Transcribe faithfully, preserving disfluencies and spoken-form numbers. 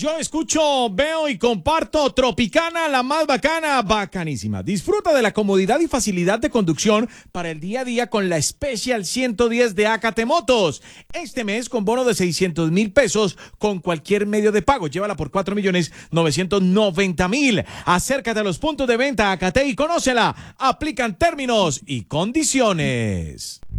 Yo escucho, veo y comparto Tropicana, la más bacana, bacanísima. Disfruta de la comodidad y facilidad de conducción para el día a día con la Special ciento diez de Acate Motos. Este mes con bono de seiscientos mil pesos con cualquier medio de pago. Llévala por cuatro millones novecientos noventa mil. Acércate a los puntos de venta Acate y conócela. Aplican términos y condiciones.